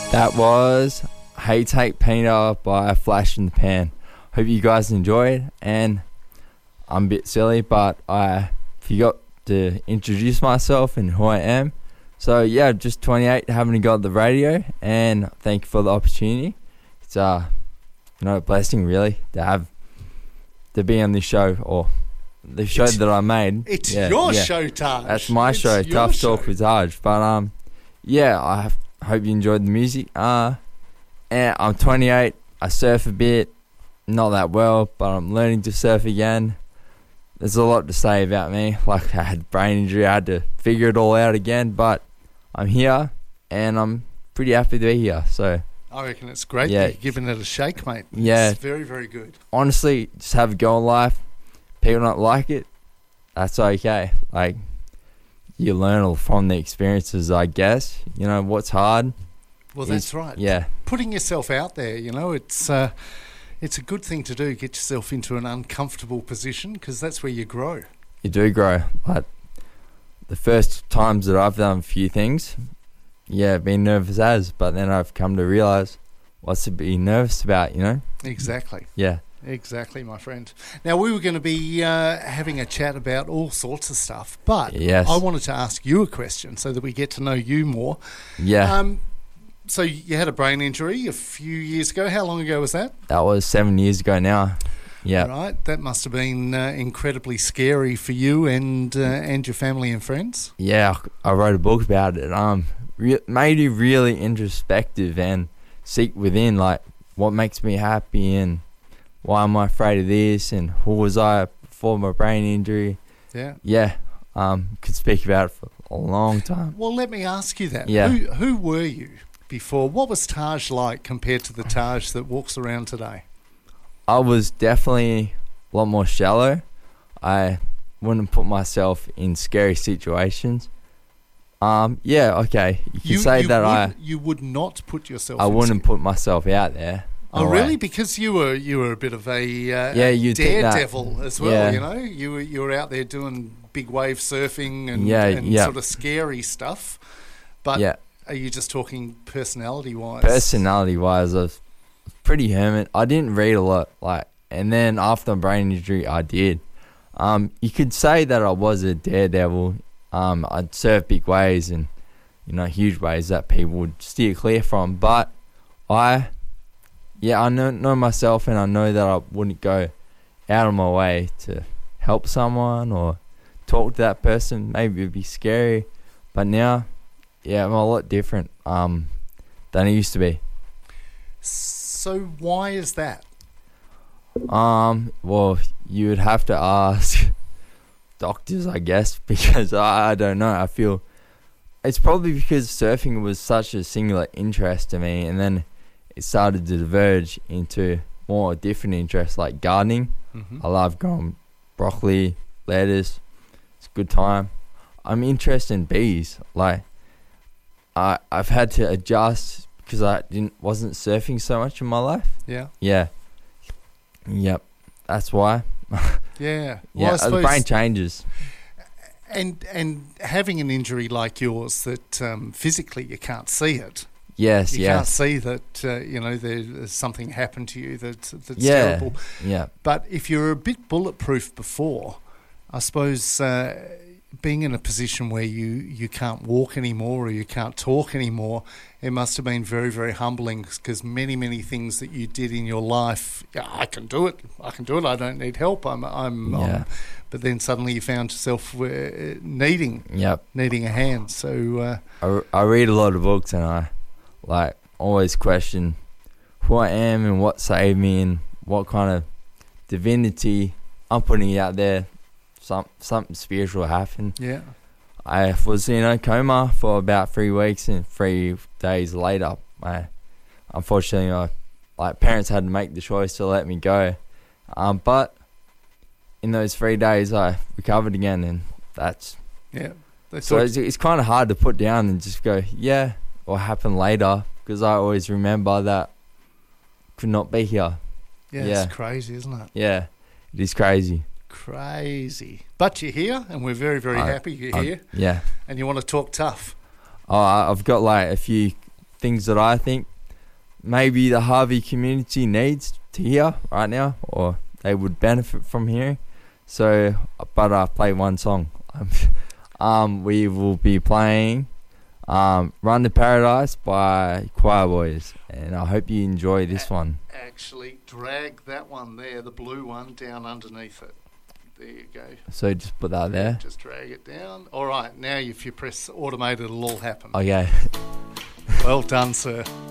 That was Hey Take Peter by Flash in the Pan. Hope you guys enjoyed, and I'm a bit silly, but I forgot to introduce myself and who I am. So yeah, just 28, haven't got the radio, and thank you for the opportunity. It's a blessing really to be on this show, or the show that I made. It's your show, Taj. That's my show, Tough Talk with Taj. But I hope you enjoyed the music. And I'm 28. I surf a bit, not that well, but I'm learning to surf again. There's a lot to say about me. Like, I had brain injury, I had to figure it all out again, but I'm here, and I'm pretty happy to be here. So I reckon it's great that you're giving it a shake, mate. Yeah. It's very, very good. Honestly, just have a go in life. People don't like it, that's okay. Like, you learn from the experiences, I guess. You know, what's hard. Well, that's right. Yeah. Putting yourself out there, it's a good thing to do. Get yourself into an uncomfortable position, because that's where you grow. You do grow. But the first times that I've done a few things, been nervous but then I've come to realise what's to be nervous about, Exactly. Yeah. Exactly, my friend. Now, we were going to be having a chat about all sorts of stuff, but yes. I wanted to ask you a question so that we get to know you more. Yeah. So you had a brain injury a few years ago. How long ago was that? That was 7 years ago now. Yeah. Right. That must have been incredibly scary for you and your family and friends. Yeah, I wrote a book about it. Made you really introspective and seek within, like, what makes me happy and why am I afraid of this and who was I before my brain injury. Yeah. Yeah. Could speak about it for a long time. Well, let me ask you that. Yeah. Who were you before? What was Taj like compared to the Taj that walks around today? I was definitely a lot more shallow. I wouldn't put myself in scary situations. Okay. You would not put yourself. I wouldn't put myself out there. Oh, really? Because you were a bit of a daredevil as well. Yeah. You were out there doing big wave surfing and sort of scary stuff. But are you just talking personality-wise? Personality-wise, I was pretty hermit. I didn't read a lot, and then after my brain injury, I did. You could say that I was a daredevil. I'd surf big waves and huge waves that people would steer clear from. But I know myself, and I know that I wouldn't go out of my way to help someone or talk to that person. Maybe it'd be scary, but now, I'm a lot different than I used to be. So why is that? Well, you would have to ask doctors, I guess, because I don't know. I feel it's probably because surfing was such a singular interest to me, and then it started to diverge into more different interests like gardening. Mm-hmm. I love growing broccoli, lettuce. It's a good time. I'm interested in bees. Like, I've had to adjust because I wasn't surfing so much in my life. Yeah. Yeah. Yep. That's why. Yeah. Well, I suppose the brain changes. And having an injury like yours that physically you can't see it. Yes, you can't see that there's something happened to you that's terrible. Yeah. But if you're a bit bulletproof before, I suppose being in a position where you can't walk anymore or you can't talk anymore, it must have been very, very humbling, because many things that you did in your life, I can do it. I don't need help. But then suddenly you found yourself needing a hand. So I read a lot of books, and I always question who I am and what saved me and what kind of divinity I'm putting out there. Something spiritual happened. Yeah. I was in a coma for about 3 weeks, and 3 days later, unfortunately, my parents had to make the choice to let me go. But in those 3 days, I recovered again, and that's... Yeah. So it's kind of hard to put down and just go, what happened later, because I always remember that could not be here. Yeah, it's crazy, isn't it? Yeah, it is crazy. But you're here, and we're very, very happy you're here. Yeah. And you want to talk tough. I've got a few things that I think maybe the Harvey community needs to hear right now, or they would benefit from hearing. So, but I play one song. We will be playing Run to Paradise by Choir Boys, and I hope you enjoy this one. Actually, drag that one there, the blue one, down underneath it. There you go. So just put that there. Just drag it down. All right, now if you press automated, it'll all happen. Okay. Well done, sir.